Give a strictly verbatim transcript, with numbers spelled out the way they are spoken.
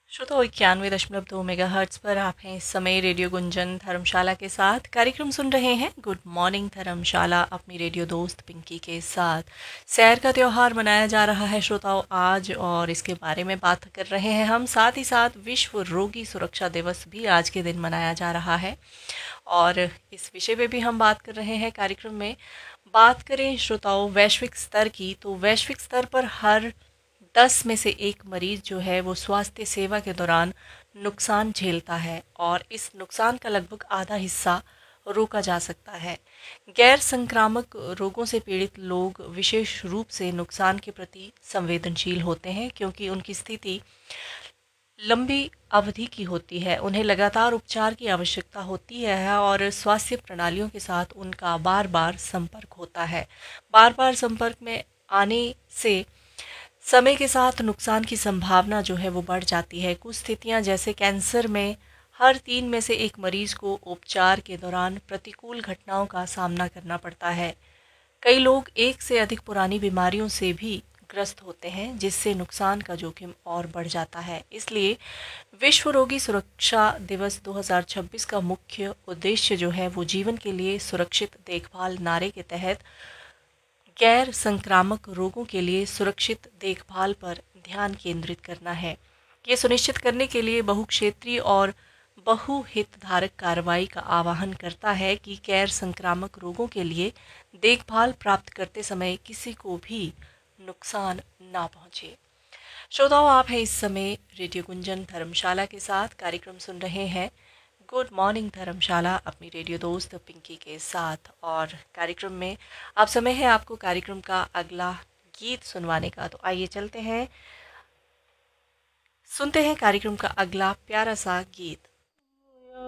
श्रोताओ इक्यानवे दशमलव दो मेगा हर्ट्स पर आप हैं इस समय रेडियो गुंजन धर्मशाला के साथ कार्यक्रम सुन रहे हैं। गुड मॉर्निंग धर्मशाला अपनी रेडियो दोस्त पिंकी के साथ। सैर का त्यौहार मनाया जा रहा है श्रोताओं आज, और इसके बारे में बात कर रहे हैं हम। साथ ही साथ विश्व रोगी सुरक्षा दिवस भी आज के दिन मनाया जा रहा है, और इस विषय पे भी हम बात कर रहे हैं कार्यक्रम में। बात करें श्रोताओं वैश्विक स्तर की, तो वैश्विक स्तर पर हर दस में से एक मरीज जो है वो स्वास्थ्य सेवा के दौरान नुकसान झेलता है, और इस नुकसान का लगभग आधा हिस्सा रोका जा सकता है। गैर संक्रामक रोगों से पीड़ित लोग विशेष रूप से नुकसान के प्रति संवेदनशील होते हैं, क्योंकि उनकी स्थिति लंबी अवधि की होती है। उन्हें लगातार उपचार की आवश्यकता होती है, और स्वास्थ्य प्रणालियों के साथ उनका बार बार संपर्क होता है। बार बार संपर्क में आने से समय के साथ नुकसान की संभावना जो है वो बढ़ जाती है। कुछ स्थितियां जैसे कैंसर में हर तीन में से एक मरीज को उपचार के दौरान प्रतिकूल घटनाओं का सामना करना पड़ता है। कई लोग एक से अधिक पुरानी बीमारियों से भी ग्रस्त होते हैं, जिससे नुकसान का जोखिम और बढ़ जाता है। इसलिए विश्व रोगी सुरक्षा दिवस दो हज़ार छब्बीस का मुख्य उद्देश्य जो है वो जीवन के लिए सुरक्षित देखभाल नारे के तहत गैर संक्रामक रोगों के लिए सुरक्षित देखभाल पर ध्यान केंद्रित करना है। ये सुनिश्चित करने के लिए बहुक्षेत्रीय और बहुहितधारक कार्रवाई का आह्वान करता है कि गैर संक्रामक रोगों के लिए देखभाल प्राप्त करते समय किसी को भी नुकसान ना पहुंचे। श्रोताओं, आप हैं इस समय रेडियो गुंजन धर्मशाला के साथ कार्यक्रम सुन रहे हैं गुड मॉर्निंग धर्मशाला अपनी रेडियो दोस्त पिंकी के साथ, और कार्यक्रम में अब समय है आपको कार्यक्रम का अगला गीत सुनवाने का। तो आइए चलते हैं, सुनते हैं कार्यक्रम का अगला प्यारा सा गीत।